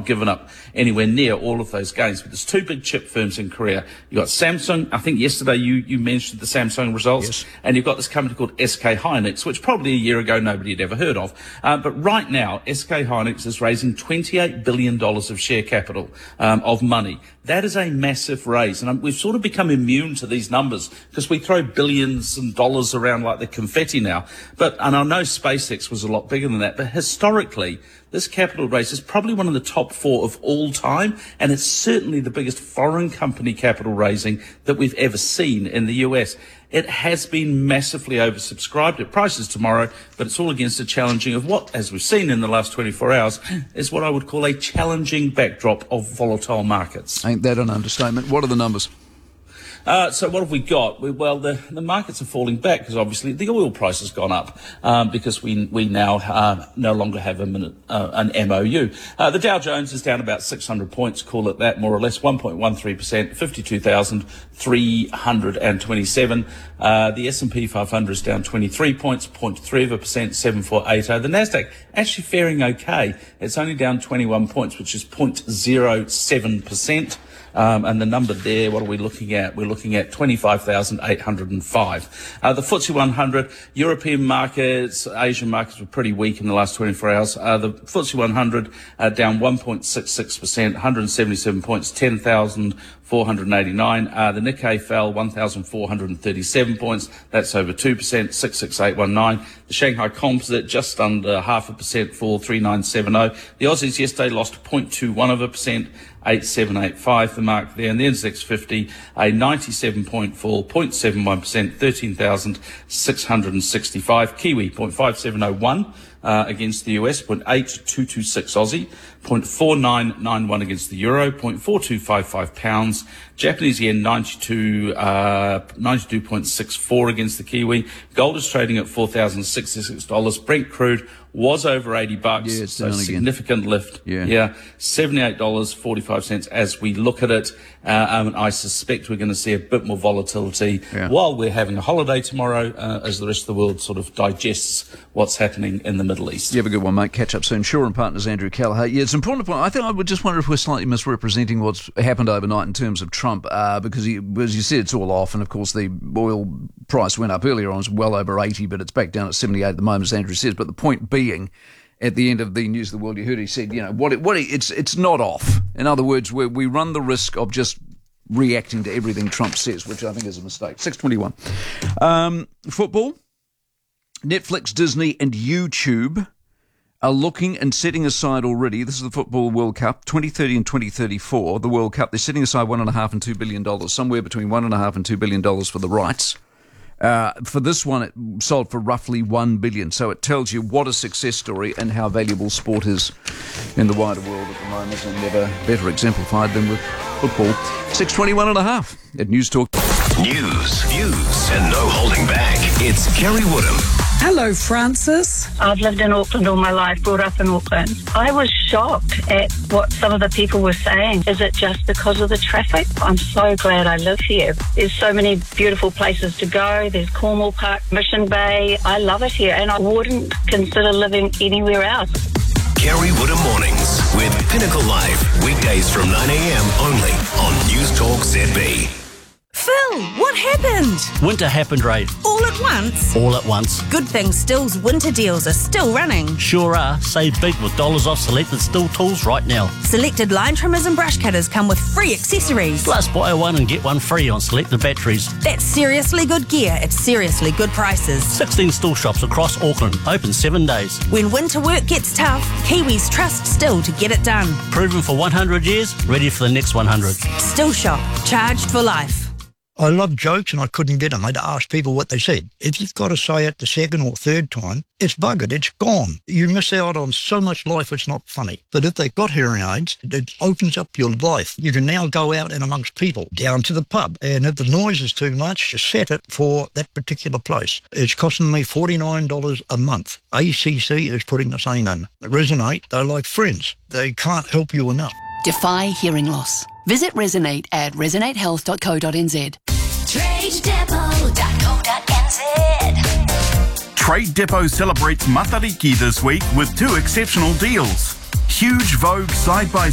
not given up anywhere near all of those gains. But there's two big chip firms in Korea. You've got Samsung. I think yesterday you mentioned the Samsung results. Yes. And you've got this company called SK Hynix, which probably a year ago nobody had ever heard of. But right now, SK Hynix is raising $28 billion of share capital, of money. That is a massive raise. And we've sort of become immune to these numbers because we throw billions and dollars around like they're confetti now. And I know SpaceX was a lot bigger than that. But historically, this capital raise is probably one of the top 4 of all time. And it's certainly the biggest foreign company capital raising that we've ever seen in the US. It has been massively oversubscribed. It prices tomorrow, but it's all against a challenging of what, as we've seen in the last 24 hours, is what I would call a challenging backdrop of volatile markets. Ain't that an understatement? What are the numbers? So what have we got? Well, the markets are falling back because obviously the oil price has gone up because we now no longer have an MOU. The Dow Jones is down about 600 points, call it that, more or less, 1.13%, 52,327. The S&P 500 is down 23 points, 0.3%, 7480. The Nasdaq actually faring okay. It's only down 21 points, which is 0.07%. And the number there, what are we looking at? We're looking at 25,805. The FTSE 100, European markets, Asian markets were pretty weak in the last 24 hours. The FTSE 100 down 1.66%, 177 points, 10,489. The Nikkei fell 1,437 points. That's over 2%, 66819. The Shanghai Composite just under 0.5% fall, 3970. The Aussies yesterday lost 0.21%. 8785, the mark there, and the NZX 50, a 97 point fall, 0.71%, 13,665. Kiwi, 0.5701 against the US, 0.8226 Aussie, 0.4991 against the Euro, 0.4255 pounds. Japanese yen, 92.64 against the Kiwi. Gold is trading at $4,066. Brent crude was over $80, yeah, so significant lift. Yeah, $78.45 as we look at it. I suspect we're going to see a bit more volatility while we're having a holiday tomorrow as the rest of the world sort of digests what's happening in the Middle East. You have a good one, mate. Catch up soon. Shaw and Partners, Andrew Callagher. Yeah, it's an important point. I think I would just wonder if we're slightly misrepresenting what's happened overnight in terms of Trump, because as you said, it's all off, and of course the oil price went up earlier on, it was well over 80, but it's back down at 78 at the moment, as Andrew says. But the point being, at the end of the News of the World, you heard he said, it's not off. In other words, we run the risk of just reacting to everything Trump says, which I think is a mistake. 6:21. Football. Netflix, Disney and YouTube are looking and setting aside already, this is the Football World Cup, 2030 and 2034, the World Cup, they're setting aside $1.5 and $2 billion, somewhere between $1.5 and $2 billion for the rights. For this one, it sold for roughly $1 billion. So it tells you what a success story and how valuable sport is in the wider world at the moment, and never better exemplified than with football. 6:21.5 at News Talk. News, views, and no holding back. It's Kerry Woodham. Hello, Francis. I've lived in Auckland all my life, brought up in Auckland. I was shocked at what some of the people were saying. Is it just because of the traffic? I'm so glad I live here. There's so many beautiful places to go. There's Cornwall Park, Mission Bay. I love it here, and I wouldn't consider living anywhere else. Kerry Woodham Mornings with Pinnacle Live. Weekdays from 9 a.m. only on News Talk ZB. Phil, what happened? Winter happened, Ray. All at once? All at once. Good thing Still's winter deals are still running. Sure are. Save big with dollars off selected Still tools right now. Selected line trimmers and brush cutters come with free accessories. Plus buy one and get one free on selected batteries. That's seriously good gear at seriously good prices. 16 Still shops across Auckland, open 7 days. When winter work gets tough, Kiwis trust Still to get it done. Proven for 100 years, ready for the next 100. Still shop, charged for life. I love jokes and I couldn't get them. I'd ask people what they said. If you've got to say it the second or third time, it's buggered, it's gone. You miss out on so much life, it's not funny. But if they've got hearing aids, it opens up your life. You can now go out and amongst people, down to the pub. And if the noise is too much, just set it for that particular place. It's costing me $49 a month. ACC is putting the same in. Resonate, they're like friends. They can't help you enough. Defy hearing loss. Visit Resonate at resonatehealth.co.nz. TradeDepot.co.nz. Trade Depot celebrates Matariki this week with 2 exceptional deals. Huge Vogue side-by